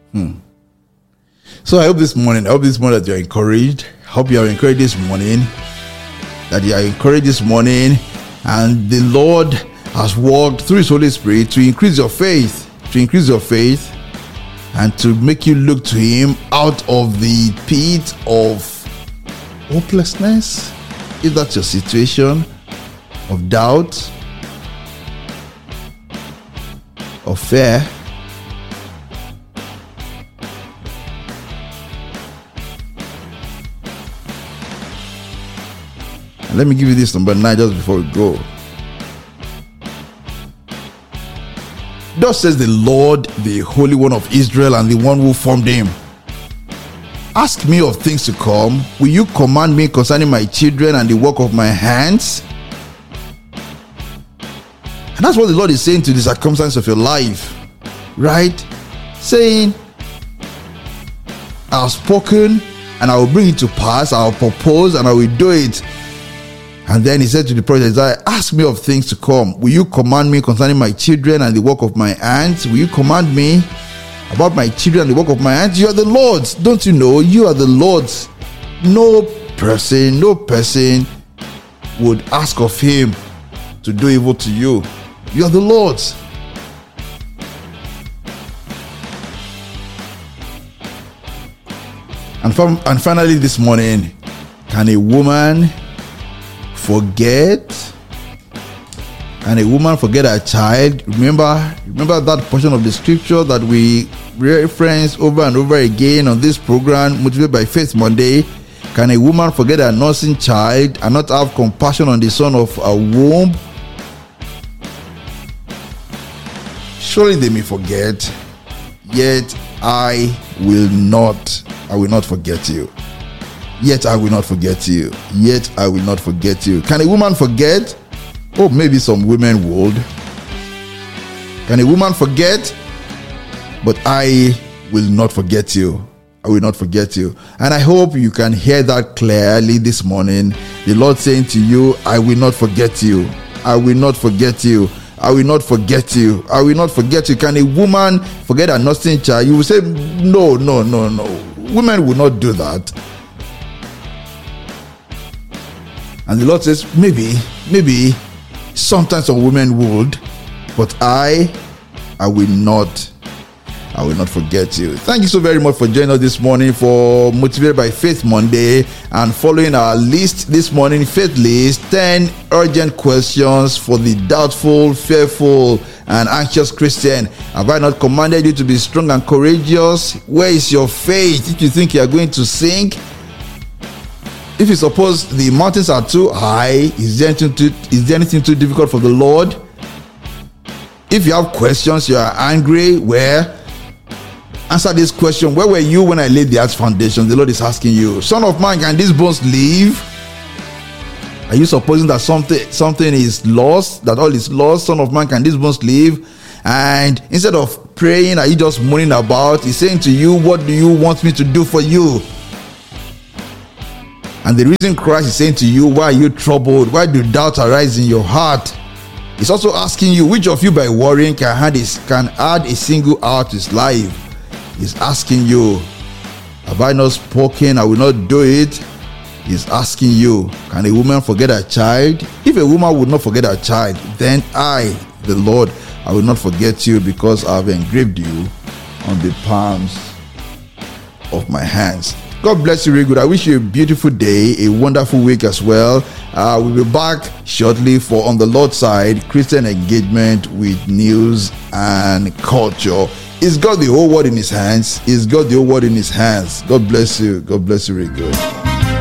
So I hope this morning that you're encouraged. I hope you are encouraged this morning. And the Lord has worked through His Holy Spirit to increase your faith, and to make you look to Him out of the pit of hopelessness, if that's your situation, of doubt, of fear. And let me give you this number 9 just before we go. Thus says the Lord, the Holy One of Israel, and the one who formed him. Ask me of things to come. Will you command me concerning my children and the work of my hands? And that's what the Lord is saying to the circumstance of your life, right? Saying, I have spoken and I will bring it to pass. I will propose and I will do it. And then he said to the prophet Isaiah, ask me of things to come. Will you command me concerning my children and the work of my hands? Will you command me about my children and the work of my hands? You are the Lord's. Don't you know? You are the Lord's. No person would ask of him to do evil to you. You are the Lord's. And finally this morning, can a woman forget? Can a woman forget her child? Remember that portion of the scripture that we reference over and over again on this program, Motivated by Faith Monday. Can a woman forget her nursing child and not have compassion on the son of her womb? Surely they may forget, yet I will not forget you. Yet I will not forget you. Yet I will not forget you. Can a woman forget? Oh, maybe some women would. Can a woman forget? But I will not forget you. I will not forget you. And I hope you can hear that clearly this morning. The Lord saying to you, I will not forget you. I will not forget you. I will not forget you. I will not forget you. Can a woman forget her nursing child? You will say, no. Women will not do that. And the Lord says, maybe sometimes some women would, but I will not forget you. Thank you so very much for joining us this morning for Motivated by Faith Monday and following our list this morning, faith list, 10 urgent questions for the doubtful, fearful, and anxious Christian. Have I not commanded you to be strong and courageous? Where is your faith? If you think you are going to sink, if you suppose the mountains are too high, is there anything too difficult for the Lord? If you have questions, you are angry, where? Answer this question. Where were you when I laid the earth's foundation? The Lord is asking you. Son of man, can these bones live? Are you supposing that something is lost, that all is lost? Son of man, can these bones live? And instead of praying, are you just moaning about? He's saying to you, what do you want me to do for you? And the reason Christ is saying to you, why are you troubled? Why do doubts arise in your heart? He's also asking you, which of you by worrying can add a single hour to his life? He's asking you, have I not spoken? I will not do it. He's asking you, can a woman forget her child? If a woman would not forget her child, then I, the Lord, I will not forget you, because I have engraved you on the palms of my hands. God bless you really good. I wish you a beautiful day, a wonderful week as well. We'll be back shortly for On the Lord's Side, Christian engagement with news and culture. He's got the whole world in his hands. He's got the whole world in his hands. God bless you. God bless you really good.